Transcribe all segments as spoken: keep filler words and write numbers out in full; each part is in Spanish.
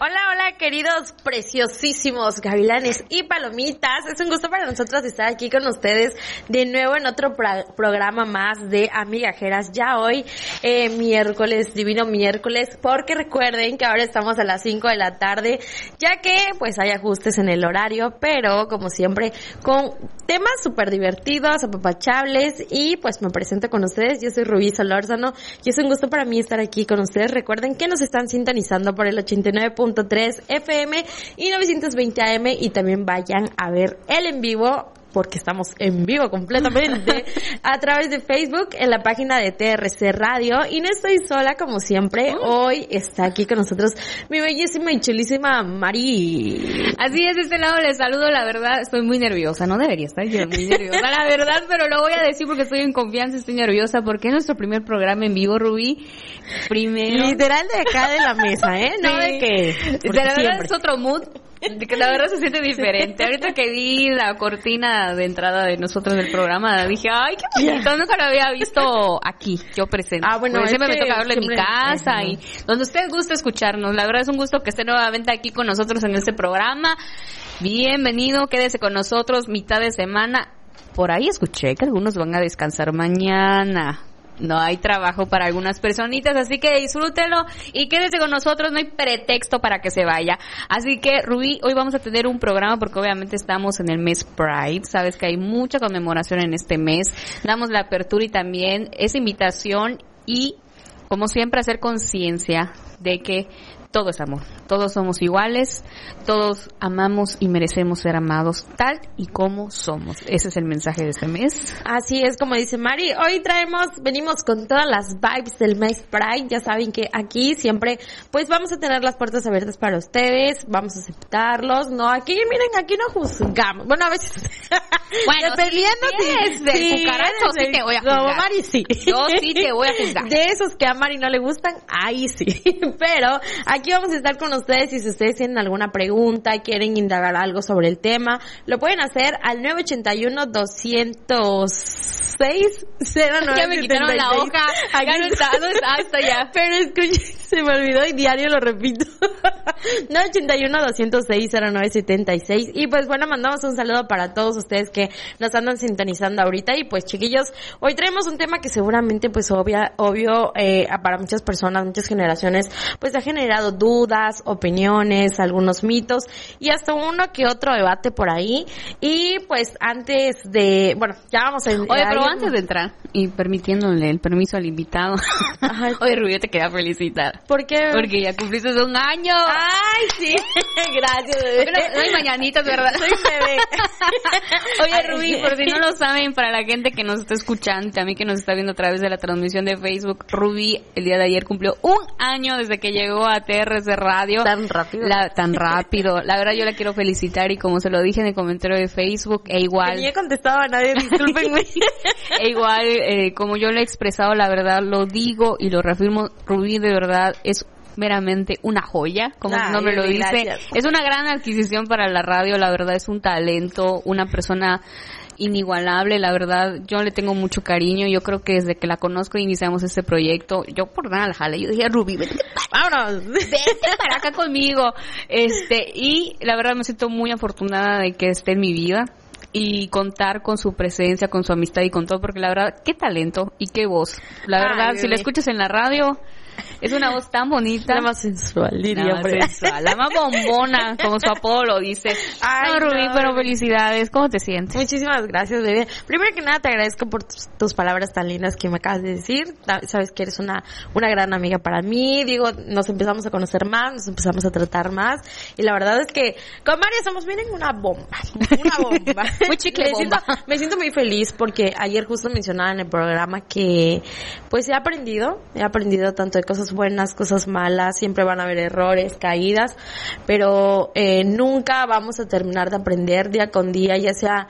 Hola, hola, queridos preciosísimos gavilanes y palomitas. Es un gusto para nosotros estar aquí con ustedes de nuevo en otro pra- programa más de Amigajeras. Ya hoy, eh, miércoles, divino miércoles, porque recuerden que ahora estamos a las cinco de la tarde, ya que pues hay ajustes en el horario, pero como siempre con temas súper divertidos, apapachables, y pues me presento con ustedes. Yo soy Rubí Solórzano y es un gusto para mí estar aquí con ustedes. Recuerden que nos están sintonizando por el ochenta y nueve punto tres F M y novecientos veinte A M, y también vayan a ver el en vivo, porque estamos en vivo completamente a través de Facebook en la página de T R C Radio. Y no estoy sola como siempre, hoy está aquí con nosotros mi bellísima y chulísima Mari. Así es, de este lado les saludo. La verdad estoy muy nerviosa, no debería estar yo muy nerviosa, la verdad, pero lo voy a decir porque estoy en confianza, estoy nerviosa porque es nuestro primer programa en vivo, Rubí. Primero, literal de acá de la mesa, ¿eh? No sí. de que... De la verdad siempre es otro mood. Que la verdad se siente diferente. Ahorita que vi la cortina de entrada de nosotros del programa, dije, ay, qué bonito, nunca lo había visto aquí, yo presente. Ah, bueno, porque siempre es me toca verlo en mi casa uh-huh. y donde usted gusta escucharnos. La verdad es un gusto que esté nuevamente aquí con nosotros en este programa. Bienvenido, quédese con nosotros mitad de semana. Por ahí escuché que algunos van a descansar mañana. No hay trabajo para algunas personitas, así que disfrútelo y quédese con nosotros, no hay pretexto para que se vaya. Así que, Rubí, hoy vamos a tener un programa porque obviamente estamos en el mes Pride, sabes que hay mucha conmemoración en este mes, damos la apertura y también esa invitación y, como siempre, hacer conciencia de que todo es amor, todos somos iguales, todos amamos y merecemos ser amados tal y como somos. Ese es el mensaje de este mes. Así es, como dice Mari, hoy traemos, venimos con todas las vibes del mes Pride. Ya saben que aquí siempre pues vamos a tener las puertas abiertas para ustedes, vamos a aceptarlos, no, aquí miren, aquí no juzgamos, bueno, a veces bueno, dependiendo si, si eres de cucaracho, sí te voy a juzgar. No, Mari sí. Yo sí te voy a juzgar. De esos que a Mari no le gustan, ahí sí. Pero aquí vamos a estar con ustedes y si ustedes tienen alguna pregunta, quieren indagar algo sobre el tema, lo pueden hacer al nueve ochenta y uno, doscientos seis, cero nueve. Ya me quitaron la hoja. Ya no está, no está, está ya. Pero escuchen, se me olvidó y diario lo repito. nueve ochenta y uno, doscientos seis, cero nueve setenta y seis. Y pues bueno, mandamos un saludo para todos ustedes que nos andan sintonizando ahorita. Y pues chiquillos, hoy traemos un tema que seguramente pues obvia, obvio eh, para muchas personas, muchas generaciones, pues ha generado dudas, opiniones, algunos mitos y hasta uno que otro debate por ahí. Y pues antes de, bueno, ya vamos a... Oye, pero antes de entrar y permitiéndole el permiso al invitado. Ajá. Oye, Rubí, te quería felicitar. ¿Por qué? Porque ya cumpliste un año. Ay, sí. Gracias, bebé. Pero no hay mañanitas, ¿verdad? Soy bebé. Oye, Ay, Rubí, sí. Por si no lo saben, para la gente que nos está escuchando y también que nos está viendo a través de la transmisión de Facebook, Rubí el día de ayer cumplió un año desde que llegó a T R C Radio. Tan rápido. La, tan rápido. La verdad, yo la quiero felicitar y como se lo dije en el comentario de Facebook, e igual... Que ni he contestado a nadie, discúlpenme. E igual, eh, como yo lo he expresado, la verdad, lo digo y lo reafirmo, Rubí de verdad es meramente una joya, como Ay, su nombre lo dice. Gracias. Es una gran adquisición para la radio, la verdad es un talento, una persona inigualable, la verdad, yo le tengo mucho cariño, yo creo que desde que la conozco e iniciamos este proyecto, yo por nada la jale, yo dije, Rubí, vete para, vámonos, vete para acá conmigo, este, y la verdad me siento muy afortunada de que esté en mi vida y contar con su presencia, con su amistad y con todo, porque la verdad, qué talento y qué voz, la verdad, Ay, si la escuchas en la radio, es una voz tan bonita. La más sensual, diría. La más sensual, la más bombona, como su apodo lo dice. Ay, no, Rubí, no, pero felicidades. ¿Cómo te sientes? Muchísimas gracias, bebé. Primero que nada, te agradezco por tus, tus palabras tan lindas que me acabas de decir. Sabes que eres una, una gran amiga para mí. Digo, nos empezamos a conocer más, nos empezamos a tratar más. Y la verdad es que con María somos, miren, una bomba. Una bomba. Muy chicle me bomba. Siento, me siento muy feliz porque ayer justo mencionaba en el programa que, pues, he aprendido. He aprendido tanto de cosas buenas, cosas malas, siempre van a haber errores, caídas, pero eh, nunca vamos a terminar de aprender día con día, ya sea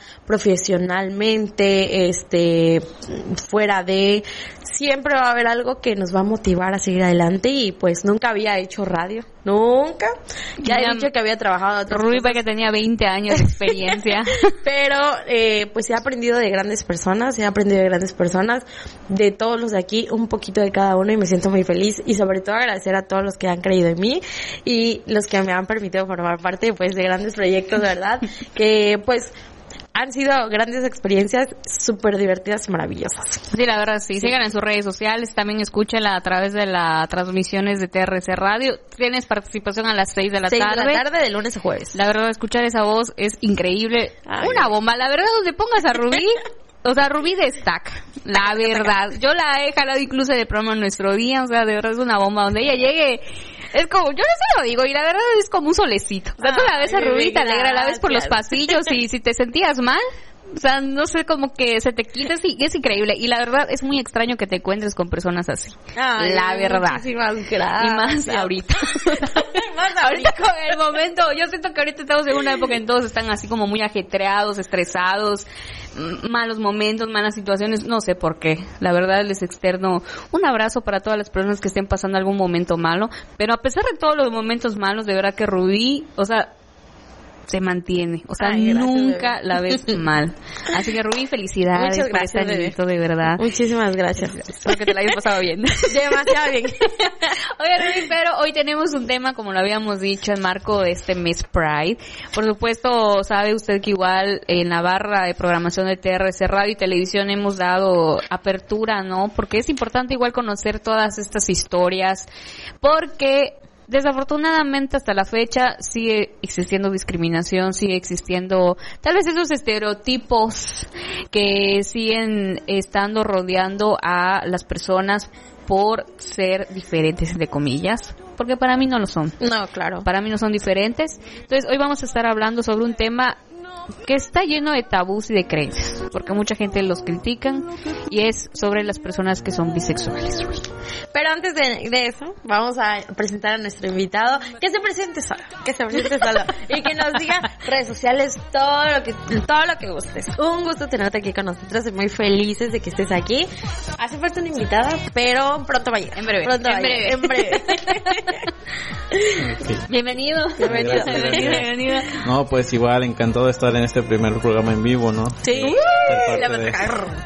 profesionalmente, este, fuera de, siempre va a haber algo que nos va a motivar a seguir adelante y pues nunca había hecho radio. nunca. Ya he Ya, dicho que había trabajado otras Rubí cosas. que tenía veinte años de experiencia. Pero, eh, pues he aprendido de grandes personas, he aprendido de grandes personas, de todos los de aquí, un poquito de cada uno y me siento muy feliz y sobre todo agradecer a todos los que han creído en mí y los que me han permitido formar parte, pues, de grandes proyectos, ¿verdad? Que, pues, han sido grandes experiencias súper divertidas y maravillosas. Sí, la verdad, sí. sí. Sigan en sus redes sociales, también escúchenla a través de las transmisiones de T R C Radio. Tienes participación a las seis de la seis tarde. de la tarde, de lunes a jueves. La verdad, escuchar esa voz es increíble. Ay, Una bomba. La verdad, donde pongas a Rubí, o sea, Rubí destaca. La verdad. Yo la he jalado incluso de programa en Nuestro Día, o sea, de verdad es una bomba. Donde ella llegue, es como, yo no se lo digo, y la verdad es como un solecito. O sea, tú la ves a Ay, Rubí, te alegra, la ves por los gracias. pasillos, y si te sentías mal, o sea, no sé, como que se te quita, sí, es increíble. Y la verdad, es muy extraño que te encuentres con personas así. Ay, la verdad. Muchísimas gracias. Y más ahorita. Más Ahorita con el momento, yo siento que ahorita estamos en una época en todos están así como muy ajetreados, estresados, m- malos momentos, malas situaciones, no sé por qué. La verdad les externo un abrazo para todas las personas que estén pasando algún momento malo, pero a pesar de todos los momentos malos, de verdad que Rubí, o sea, se mantiene, o sea, Ay, gracias, nunca bebé. la ves mal. Así que Rubí, felicidades Muchas por este gracias, bebé. añito, de verdad. Muchísimas gracias. Espero que te la hayas pasado bien. Demasiado bien. Oye, Rubí, pero hoy tenemos un tema, como lo habíamos dicho, en marco de este mes Pride. Por supuesto, sabe usted que igual en la barra de programación de T R C Radio y Televisión hemos dado apertura, ¿no? Porque es importante igual conocer todas estas historias, porque desafortunadamente hasta la fecha sigue existiendo discriminación, sigue existiendo tal vez esos estereotipos que siguen estando rodeando a las personas por ser diferentes, entre comillas, porque para mí no lo son. No, claro. Para mí no son diferentes. Entonces hoy vamos a estar hablando sobre un tema que está lleno de tabús y de creencias, porque mucha gente los critican, y es sobre las personas que son bisexuales. Pero antes de, de eso, vamos a presentar a nuestro invitado, que se presente solo, que se presente solo, y que nos diga redes sociales, todo lo que, todo lo que gustes. Un gusto tenerte aquí con nosotros, estoy muy felices de que estés aquí. Hace falta una invitada, pero pronto va a llegar. En breve, Pronto en va a breve. llegar, en breve. Okay. Bienvenido. Bienvenido, Gracias, bienvenido, gracias. bienvenido. No, pues igual, encantado de estar en este primer programa en vivo, ¿no? Sí. Ser La parte de matraca.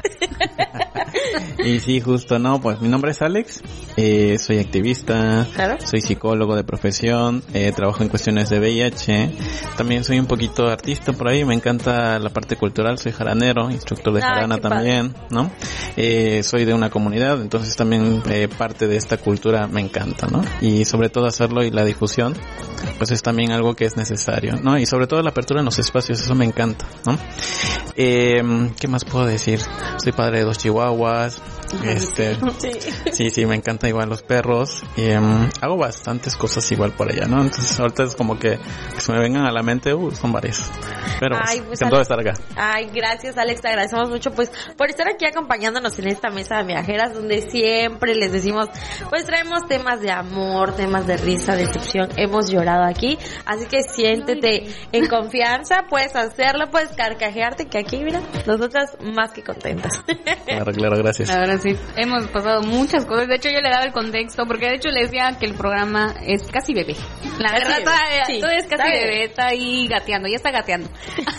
Y sí, justo, no, pues mi nombre es Alex, eh, soy activista, Claro. soy psicólogo de profesión, eh, trabajo en cuestiones de V I H, también soy un poquito artista por ahí, me encanta la parte cultural, soy jaranero, instructor de Ah, jarana qué padre. también, ¿no? Eh, soy de una comunidad, entonces también eh, parte de esta cultura me encanta, ¿no? Y sobre todo hacerlo y la difusión, pues es también algo que es necesario, ¿no? Y sobre todo la apertura en los espacios, eso me encanta, ¿no? Eh, ¿qué más puedo decir? Soy padre de dos chihuahuas, este, Sí. sí, sí, me encantan igual los perros, y um, hago bastantes cosas igual por allá, ¿no? Entonces ahorita es como que, que se me vengan a la mente, uh, son varias, pero Ay, pues, pues, encantado de Alex. estar acá. Ay, gracias Alex, te agradecemos mucho pues por estar aquí acompañándonos en esta mesa de viajeras donde siempre les decimos, pues traemos temas de amor, temas de risa, decepción, hemos llorado aquí, así que siéntete en confianza, puedes hacerlo, puedes carcajearte, que aquí, mira, nosotras más que contentas. Claro, claro, gracias. La verdad sí, hemos pasado muchas cosas. De hecho yo le daba el contexto, porque de hecho le decía que el programa es casi bebé. La Casi verdad, bebé. todavía- Sí, todavía es casi está bebé. bebé, está ahí gateando, ya está gateando.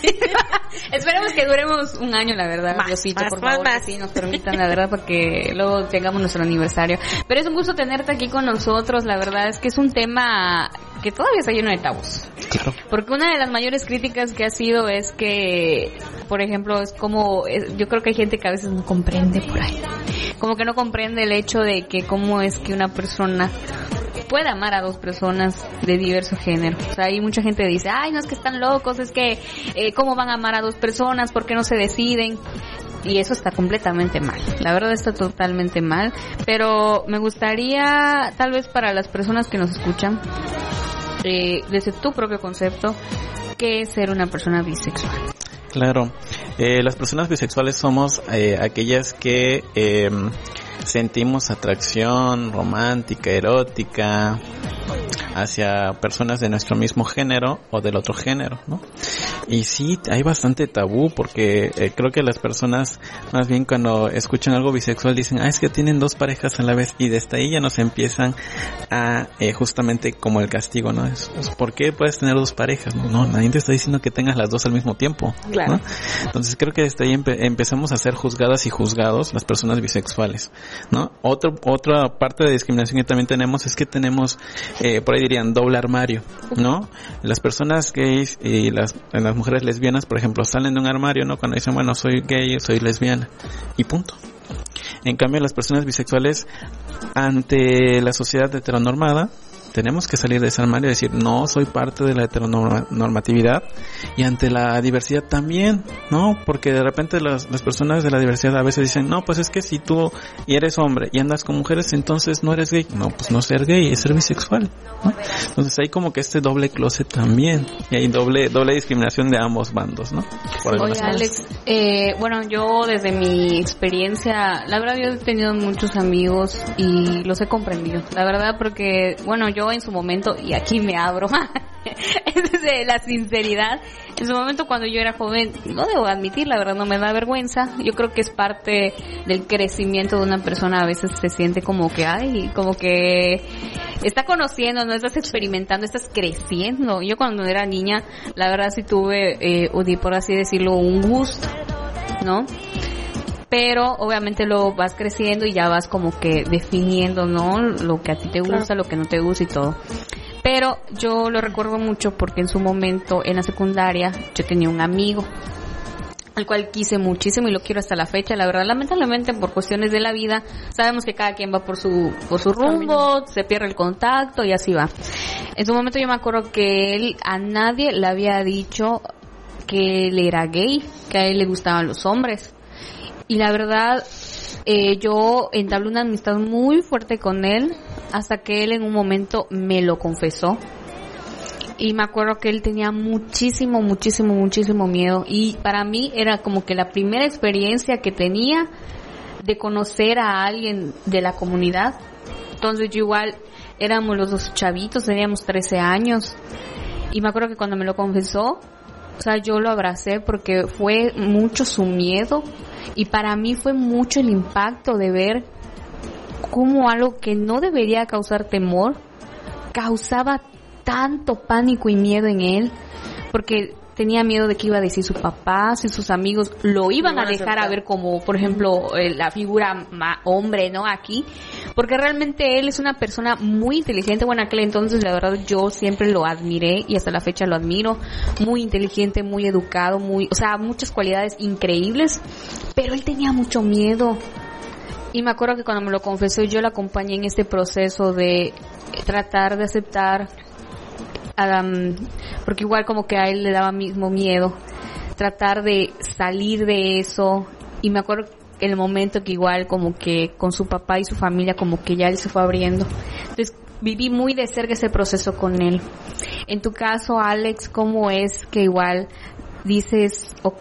Esperemos que duremos un año, la verdad, Más, Diosito, más, por más, favor, más. que sí nos permitan, la verdad, para que luego tengamos nuestro aniversario. Pero es un gusto tenerte aquí con nosotros, la verdad es que es un tema que todavía está lleno de tabús. Claro. Porque una de las mayores críticas que ha sido es que, por ejemplo, es como, es- yo creo que hay gente que a veces no comprende por ahí. Como que no comprende el hecho de que cómo es que una persona puede amar a dos personas de diverso género. O sea, hay mucha gente que dice, ay, no, es que están locos, es que, eh, ¿cómo van a amar a dos personas? ¿Por qué no se deciden? Y eso está completamente mal. La verdad está totalmente mal. Pero me gustaría, tal vez para las personas que nos escuchan, eh, desde tu propio concepto, ¿qué es ser una persona bisexual? Claro, eh, las personas bisexuales somos eh, aquellas que eh, sentimos atracción romántica, erótica hacia personas de nuestro mismo género o del otro género, ¿no? Y sí, hay bastante tabú porque eh, creo que las personas más bien cuando escuchan algo bisexual dicen, ah, es que tienen dos parejas a la vez, y desde ahí ya nos empiezan a eh, justamente como el castigo, ¿no? Es, es, ¿por qué puedes tener dos parejas? No, no, nadie te está diciendo que tengas las dos al mismo tiempo, claro, ¿no? Entonces creo que desde ahí empe- empezamos a ser juzgadas y juzgados las personas bisexuales, ¿no? Otro, otra parte de discriminación que también tenemos es que tenemos, eh, por ahí dirían, doble armario, ¿no? Las personas gays y las, las mujeres lesbianas, por ejemplo, salen de un armario, ¿no? Cuando dicen, bueno, soy gay, soy lesbiana, y punto. En cambio, las personas bisexuales, ante la sociedad heteronormada, tenemos que salir de ese armario y decir, no, soy parte de la heteronormatividad, y ante la diversidad también, ¿no? Porque de repente las, las personas de la diversidad a veces dicen, no, pues es que si tú y eres hombre y andas con mujeres, entonces no eres gay. No, pues no ser gay, es ser bisexual, ¿no? Entonces hay como que este doble closet también, y hay doble doble discriminación de ambos bandos, ¿no? Por Oye, Alex, eh, bueno, yo desde mi experiencia, la verdad yo he tenido muchos amigos y los he comprendido, la verdad, porque, bueno, yo en su momento, y aquí me abro, es desde la sinceridad, en su momento cuando yo era joven, no debo admitir, la verdad no me da vergüenza, yo creo que es parte del crecimiento de una persona, a veces se siente como que, ay, como que está conociendo, no estás experimentando, estás creciendo. Yo cuando era niña, la verdad sí tuve, eh, por así decirlo, un gusto, ¿no? Pero obviamente lo vas creciendo y ya vas como que definiendo, ¿no? Lo que a ti te gusta, claro, lo que no te gusta y todo. Pero yo lo recuerdo mucho porque en su momento, en la secundaria, yo tenía un amigo al cual quise muchísimo y lo quiero hasta la fecha, la verdad. Lamentablemente por cuestiones de la vida, sabemos que cada quien va por su por su rumbo, se pierde el contacto y así va. En su momento yo me acuerdo que él a nadie le había dicho que él era gay, que a él le gustaban los hombres. Y la verdad, eh, yo entablé una amistad muy fuerte con él hasta que él en un momento me lo confesó. Y me acuerdo que él tenía muchísimo, muchísimo, muchísimo miedo. Y para mí era como que la primera experiencia que tenía de conocer a alguien de la comunidad. Entonces yo igual, éramos los dos chavitos, teníamos trece años. Y me acuerdo que cuando me lo confesó, o sea, yo lo abracé porque fue mucho su miedo. Y para mí fue mucho el impacto de ver cómo algo que no debería causar temor, causaba tanto pánico y miedo en él, porque tenía miedo de que iba a decir su papá, si sus amigos lo iban a dejar a ver como, por ejemplo, eh, la figura ma- hombre, ¿no? Aquí, porque realmente él es una persona muy inteligente. Bueno, aquel entonces la verdad yo siempre lo admiré y hasta la fecha lo admiro, muy inteligente, muy educado, muy, o sea, muchas cualidades increíbles, pero él tenía mucho miedo. Y me acuerdo que cuando me lo confesó, yo lo acompañé en este proceso de tratar de aceptar, Um, porque igual como que a él le daba mismo miedo tratar de salir de eso. Y me acuerdo el momento que igual como que con su papá y su familia como que ya él se fue abriendo. Entonces viví muy de cerca ese proceso con él. En tu caso, Alex, ¿cómo es que igual dices, ok,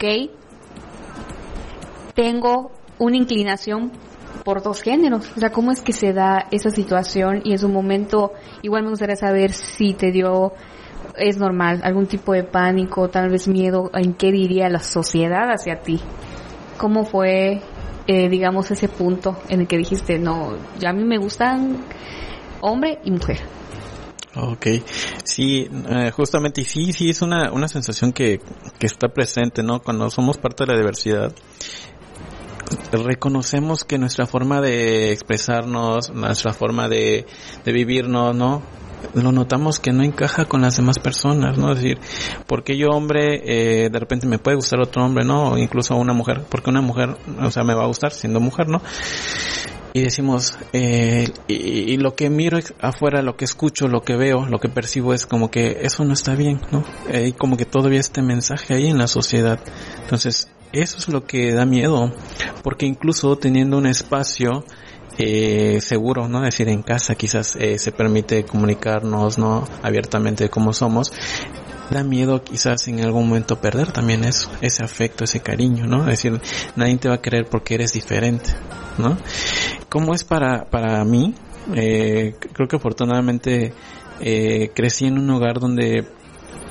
tengo una inclinación por dos géneros? O sea, ¿cómo es que se da esa situación? Y en su momento, igual me gustaría saber si te dio, es normal, algún tipo de pánico, tal vez miedo, ¿en qué diría la sociedad hacia ti? ¿Cómo fue, eh, digamos, ese punto en el que dijiste, no, ya a mí me gustan hombre y mujer? Okay, sí, eh, justamente, y sí, sí, es una, una sensación que, que está presente, ¿no? Cuando somos parte de la diversidad, reconocemos que nuestra forma de expresarnos, nuestra forma de, de vivirnos, ¿no? Lo notamos que no encaja con las demás personas, ¿no? Es decir, porque yo hombre, eh, de repente me puede gustar otro hombre, ¿no? O incluso una mujer, porque una mujer, o sea, me va a gustar siendo mujer, ¿no? Y decimos, eh, y, y lo que miro afuera, lo que escucho, lo que veo, lo que percibo es como que eso no está bien, ¿no? Hay como que todavía este mensaje ahí en la sociedad. Entonces, eso es lo que da miedo, porque incluso teniendo un espacio eh, seguro, ¿no? Es decir, en casa quizás eh, se permite comunicarnos, ¿no? Abiertamente como somos. Da miedo quizás en algún momento perder también eso, ese afecto, ese cariño, ¿no? Es decir, nadie te va a querer porque eres diferente, ¿no? ¿Cómo es para para mí? Eh, creo que afortunadamente eh, crecí en un hogar donde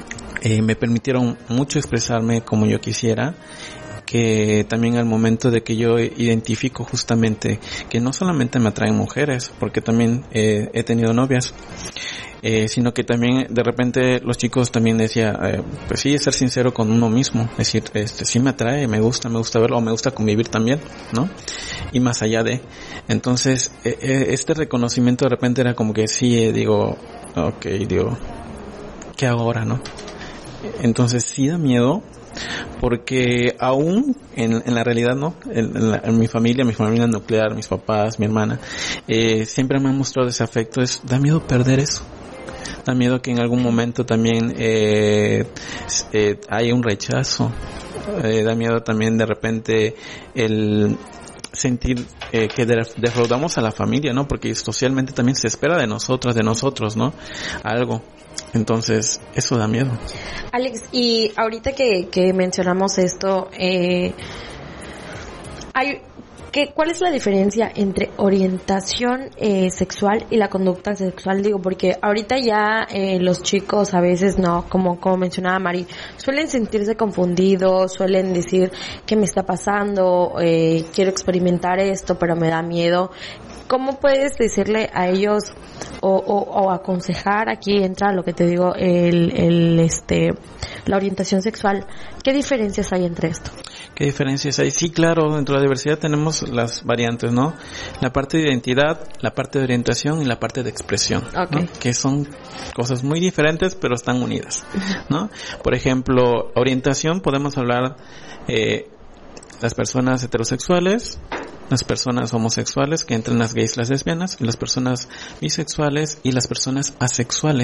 eh, me permitieron mucho expresarme como yo quisiera, que también al momento de que yo identifico justamente que no solamente me atraen mujeres, porque también eh, he tenido novias, eh, sino que también de repente los chicos también decía, eh, pues sí, ser sincero con uno mismo, es decir, este sí me atrae, me gusta, me gusta verlo, o me gusta convivir también, ¿no? Y más allá de, entonces eh, eh, este reconocimiento de repente era como que sí, eh, digo, okay, digo, ¿qué hago ahora, no? Entonces sí da miedo, porque aún en, en la realidad, ¿no? En, en, la, en mi familia, mi familia nuclear, mis papás, mi hermana, eh, siempre me han mostrado ese afecto. Es, da miedo perder eso. Da miedo que en algún momento también eh, eh, haya un rechazo. Eh, da miedo también de repente el sentir eh, que defraudamos a la familia, ¿no? Porque socialmente también se espera de nosotras, de nosotros, ¿no? Algo. Entonces, eso da miedo. Alex, y ahorita que, que mencionamos esto, eh, hay, ¿qué, ¿cuál es la diferencia entre orientación eh, sexual y la conducta sexual? Digo, porque ahorita ya eh, los chicos a veces, no, como, como mencionaba Mari, suelen sentirse confundidos, suelen decir, ¿qué me está pasando? Eh, quiero experimentar esto, pero me da miedo. ¿Cómo puedes decirle a ellos o, o, o aconsejar? Aquí entra lo que te digo, el, el, este, la orientación sexual. ¿Qué diferencias hay entre esto? ¿Qué diferencias hay? Sí, claro, dentro de la diversidad tenemos las variantes, ¿no? La parte de identidad, la parte de orientación y la parte de expresión, okay, ¿no? Que son cosas muy diferentes, pero están unidas, ¿no? Por ejemplo, orientación, podemos hablar, eh, las personas heterosexuales, las personas homosexuales que entran las gays, las lesbianas, y las personas bisexuales y las personas asexuales.